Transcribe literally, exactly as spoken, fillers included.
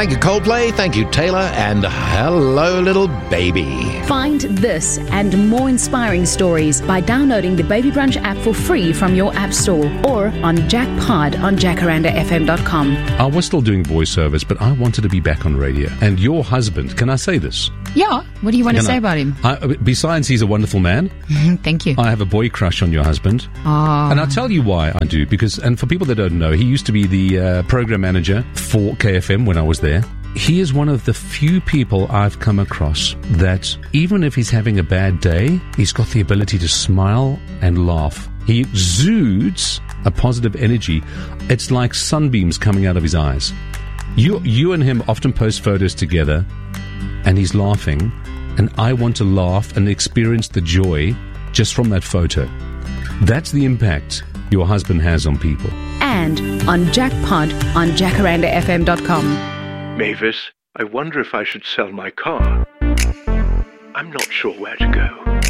Thank you, Coldplay. Thank you, Taylor. And hello, little baby. Find this and more inspiring stories by downloading the Baby Brunch app for free from your app store or on Jack Pod on jacaranda f m dot com. I was still doing voiceovers, but I wanted to be back on radio. And your husband, can I say this? Yeah. What do you want Can to say I- about him? I, besides, he's a wonderful man. Thank you. I have a boy crush on your husband. Oh. And I'll tell you why I do. Because, and for people that don't know, he used to be the uh, program manager for K F M when I was there. He is one of the few people I've come across that even if he's having a bad day, he's got the ability to smile and laugh. He exudes a positive energy. It's like sunbeams coming out of his eyes. You, you and him often post photos together, and he's laughing, and I want to laugh and experience the joy just from that photo. That's the impact your husband has on people. And on Jack Pod on jacaranda f m dot com. Mavis, I wonder if I should sell my car. I'm not sure where to go.